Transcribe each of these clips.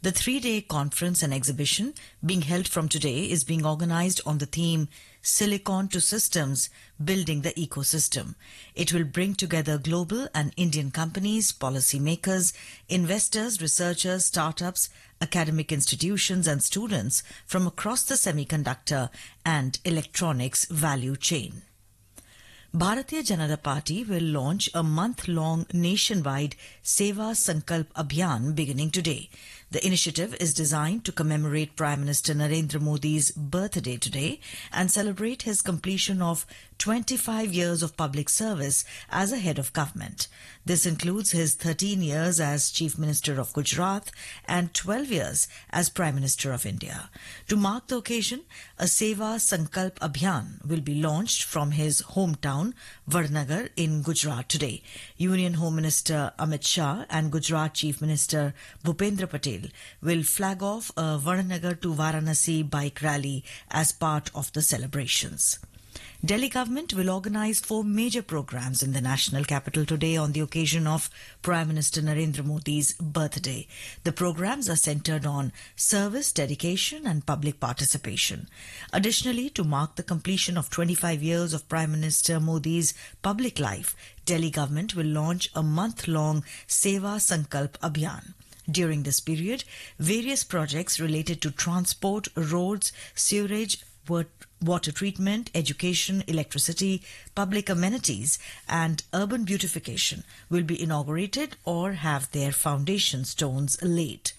The 3-day conference and exhibition being held from today is being organized on the theme Silicon to Systems, Building the Ecosystem. It will bring together global and Indian companies, policymakers, investors, researchers, startups, academic institutions and students from across the semiconductor and electronics value chain. Bharatiya Janata Party will launch a month-long nationwide Seva Sankalp Abhiyan beginning today. The initiative is designed to commemorate Prime Minister Narendra Modi's birthday today and celebrate his completion of 25 years of public service as a head of government. This includes his 13 years as Chief Minister of Gujarat and 12 years as Prime Minister of India. To mark the occasion, a Seva Sankalp Abhiyan will be launched from his hometown, Vadnagar in Gujarat today. Union Home Minister Amit Shah and Gujarat Chief Minister Bhupendra Patel will flag off a Vadnagar to Varanasi bike rally as part of the celebrations. Delhi government will organize 4 major programs in the national capital today on the occasion of Prime Minister Narendra Modi's birthday. The programs are centered on service, dedication and public participation. Additionally, to mark the completion of 25 years of Prime Minister Modi's public life, Delhi government will launch a month-long Seva Sankalp Abhiyan. During this period, various projects related to transport, roads, sewerage, water treatment, education, electricity, public amenities and urban beautification will be inaugurated or have their foundation stones laid.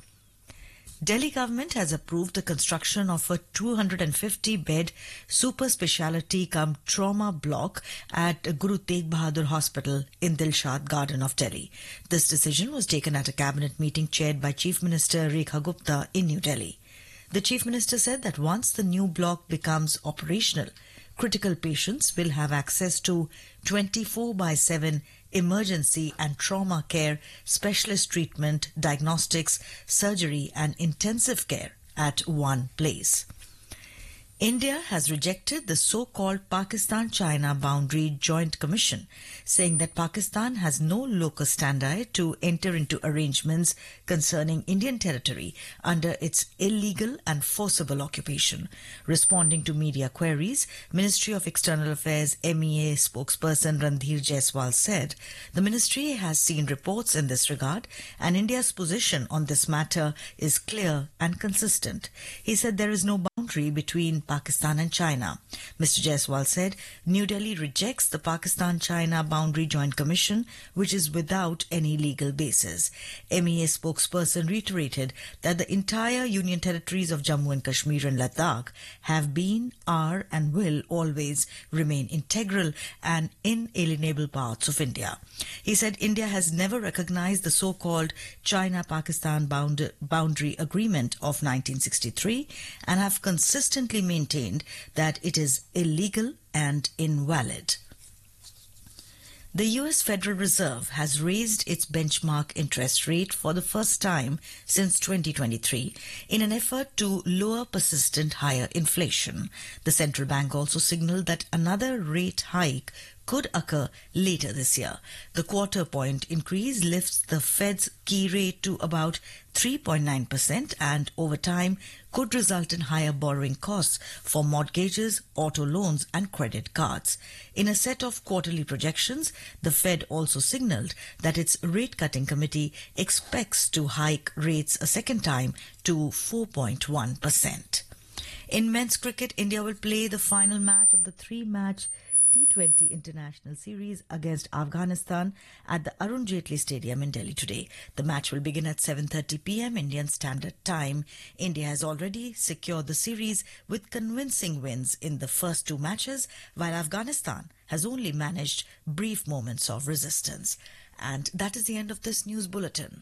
Delhi government has approved the construction of a 250-bed super speciality cum trauma block at Guru Tegh Bahadur Hospital in Dilshad Garden of Delhi. This decision was taken at a cabinet meeting chaired by Chief Minister Rekha Gupta in New Delhi. The Chief Minister said that once the new block becomes operational, critical patients will have access to 24/7 emergency and trauma care, specialist treatment, diagnostics, surgery and intensive care at one place. India has rejected the so-called Pakistan-China Boundary Joint Commission, saying that Pakistan has no locus standi to enter into arrangements concerning Indian territory under its illegal and forcible occupation. Responding to media queries, Ministry of External Affairs MEA spokesperson Randhir Jaiswal said the ministry has seen reports in this regard and India's position on this matter is clear and consistent. He said there is no boundary between Pakistan and China. Mr. Jaiswal said New Delhi rejects the Pakistan-China Boundary Joint Commission, which is without any legal basis. MEA spokesperson reiterated that the entire Union territories of Jammu and Kashmir and Ladakh have been, are and will always remain integral and inalienable parts of India. He said India has never recognized the so-called China-Pakistan Boundary Agreement of 1963 and have consistently maintained that it is illegal and invalid. The U.S. Federal Reserve has raised its benchmark interest rate for the first time since 2023 in an effort to lower persistent higher inflation. The central bank also signaled that another rate hike could occur later this year. The quarter-point increase lifts the Fed's key rate to about 3.9% and over time could result in higher borrowing costs for mortgages, auto loans and credit cards. In a set of quarterly projections, the Fed also signaled that its rate-cutting committee expects to hike rates a second time to 4.1%. In men's cricket, India will play the final match of the 3-match T20 International Series against Afghanistan at the Arun Jaitley Stadium in Delhi today. The match will begin at 7:30 p.m. Indian Standard Time. India has already secured the series with convincing wins in the first 2 matches, while Afghanistan has only managed brief moments of resistance. And that is the end of this news bulletin.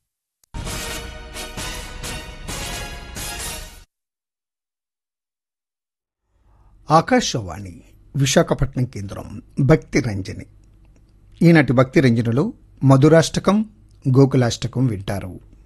Akashvani Visakhapatnam కేంద్రం భక్తి రంజని. ఈనాటి భక్తి రంజనిలో మధురాష్టకం, గోకులాష్టకం వింటారు.